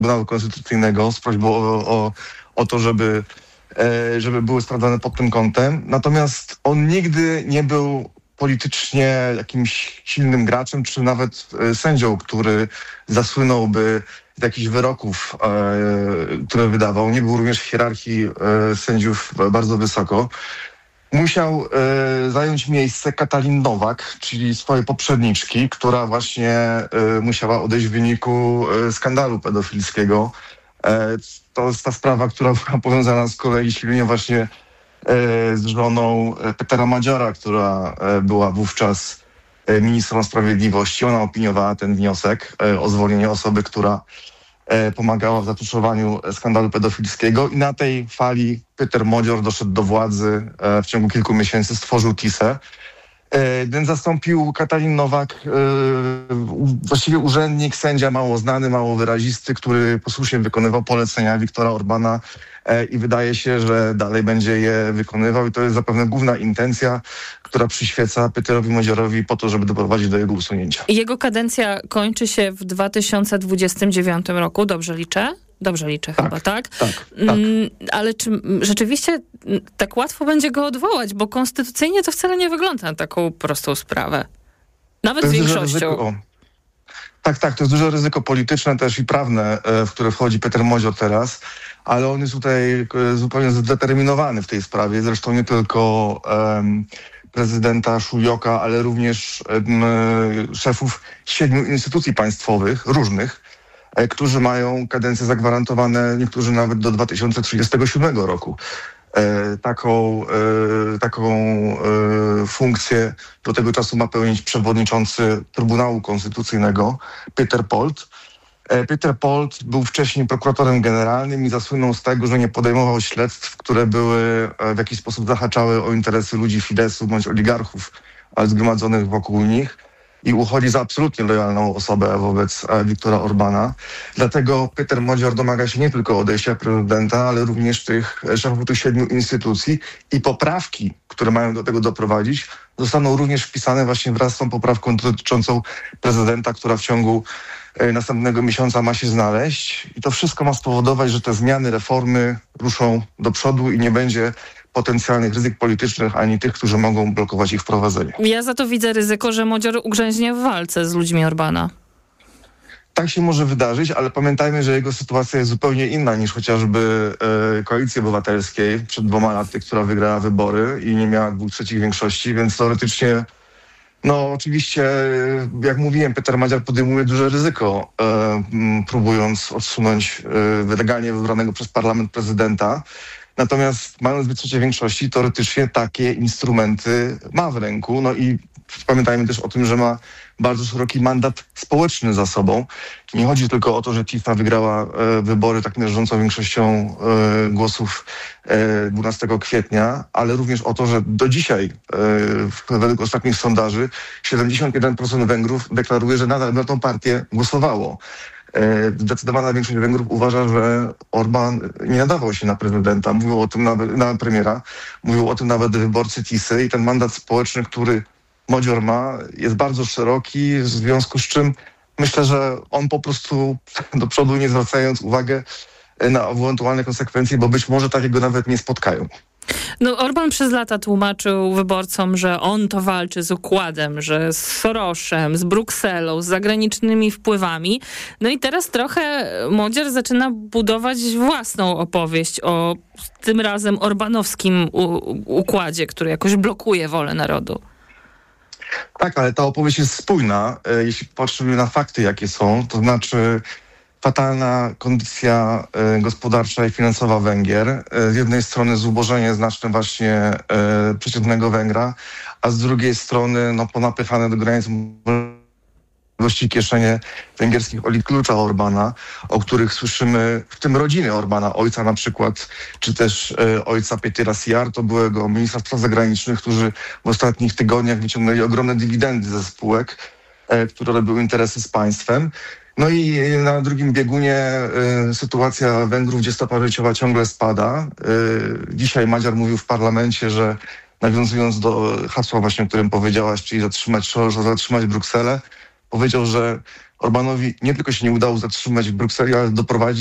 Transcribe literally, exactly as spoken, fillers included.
Trybunału Konstytucyjnego z prośbą o, o, o to, żeby, e, żeby były sprawdzane pod tym kątem. Natomiast on nigdy nie był politycznie jakimś silnym graczem, czy nawet e, sędzią, który zasłynąłby z jakichś wyroków, e, które wydawał. Nie był również w hierarchii e, sędziów bardzo wysoko. Musiał e, zająć miejsce Katalin Nowak, czyli swojej poprzedniczki, która właśnie e, musiała odejść w wyniku e, skandalu pedofilskiego. E, to jest ta sprawa, która była powiązana z kolei silnie właśnie e, z żoną Petera Madziara, która e, była wówczas e, ministrą sprawiedliwości. Ona opiniowała ten wniosek e, o zwolnienie osoby, która e, pomagała w zatuszowaniu skandalu pedofilskiego i na tej fali Peter Modzior doszedł do władzy, e, w ciągu kilku miesięcy stworzył Tisę. E, więc zastąpił Katalin Nowak, e, właściwie urzędnik, sędzia mało znany, mało wyrazisty, który posłusznie wykonywał polecenia Viktora Orbana e, i wydaje się, że dalej będzie je wykonywał i to jest zapewne główna intencja, która przyświeca Peterowi Modziorowi po to, żeby doprowadzić do jego usunięcia. Jego kadencja kończy się w dwa tysiące dwudziestym dziewiątym roku, dobrze liczę? Dobrze liczę tak, chyba, tak? Tak, tak. Mm, ale czy rzeczywiście tak łatwo będzie go odwołać? Bo konstytucyjnie to wcale nie wygląda na taką prostą sprawę. Nawet z większością. Tak, tak, to jest duże ryzyko polityczne też i prawne, w które wchodzi Peter Modzior teraz, ale on jest tutaj zupełnie zdeterminowany w tej sprawie. Zresztą nie tylko um, prezydenta Szuljoka, ale również um, szefów siedmiu instytucji państwowych, różnych, którzy mają kadencje zagwarantowane, niektórzy nawet do dwa tysiące trzydziestego siódmego roku. E, taką e, taką e, funkcję do tego czasu ma pełnić przewodniczący Trybunału Konstytucyjnego Peter Polt. E, Peter Polt był wcześniej prokuratorem generalnym i zasłynął z tego, że nie podejmował śledztw, które były w jakiś sposób zahaczały o interesy ludzi Fidesu bądź oligarchów, ale zgromadzonych wokół nich. I uchodzi za absolutnie lojalną osobę wobec Viktora Orbana. Dlatego Peter Modzior domaga się nie tylko odejścia prezydenta, ale również tych szefów tych siedmiu instytucji i poprawki, które mają do tego doprowadzić, zostaną również wpisane właśnie wraz z tą poprawką dotyczącą prezydenta, która w ciągu następnego miesiąca ma się znaleźć. I to wszystko ma spowodować, że te zmiany, reformy ruszą do przodu i nie będzie potencjalnych ryzyk politycznych, ani tych, którzy mogą blokować ich wprowadzenie. Ja za to widzę ryzyko, że Modzior ugrzęźnie w walce z ludźmi Orbana. Tak się może wydarzyć, ale pamiętajmy, że jego sytuacja jest zupełnie inna niż chociażby e, Koalicji Obywatelskiej przed dwoma laty, która wygrała wybory i nie miała dwóch trzecich większości, więc teoretycznie, no oczywiście, jak mówiłem, Peter Modzior podejmuje duże ryzyko, e, m, próbując odsunąć e, legalnie wybranego przez parlament prezydenta. Natomiast mając dwie trzecie większości, teoretycznie takie instrumenty ma w ręku. No i pamiętajmy też o tym, że ma bardzo szeroki mandat społeczny za sobą. Nie chodzi tylko o to, że Tisa wygrała e, wybory tak miażdżącą większością e, głosów e, dwunastego kwietnia, ale również o to, że do dzisiaj, e, według ostatnich sondaży, siedemdziesiąt jeden procent Węgrów deklaruje, że nadal na tą partię głosowało. Zdecydowana większość Węgrów uważa, że Orban nie nadawał się na prezydenta. Mówił o tym nawet, na premiera. Mówił o tym nawet wyborcy Tisy i ten mandat społeczny, który Modzior ma, jest bardzo szeroki, w związku z czym myślę, że on po prostu do przodu, nie zwracając uwagi na ewentualne konsekwencje, bo być może takiego nawet nie spotkają. No, Orban przez lata tłumaczył wyborcom, że on to walczy z układem, że z Sorosem, z Brukselą, z zagranicznymi wpływami. No i teraz trochę Modzior zaczyna budować własną opowieść o tym razem orbanowskim u- układzie, który jakoś blokuje wolę narodu. Tak, ale ta opowieść jest spójna, jeśli patrzymy na fakty, jakie są, to znaczy fatalna kondycja y, gospodarcza i finansowa Węgier. Y, z jednej strony zubożenie znaczne właśnie y, przeciętnego Węgra, a z drugiej strony no, ponapychane do granic możliwości kieszenie węgierskich elit klucza Orbana, o których słyszymy, w tym rodziny Orbana, ojca na przykład, czy też y, ojca Petera Sijarto, byłego ministra spraw zagranicznych, którzy w ostatnich tygodniach wyciągnęli ogromne dywidendy ze spółek, y, które robiły interesy z państwem. No i na drugim biegunie y, sytuacja Węgrów, gdzie stopa życiowa ciągle spada. Y, dzisiaj Madziar mówił w parlamencie, że nawiązując do hasła właśnie, o którym powiedziałaś, czyli zatrzymać Soros, zatrzymać Brukselę, powiedział, że Orbanowi nie tylko się nie udało zatrzymać w Brukseli, ale doprowadzić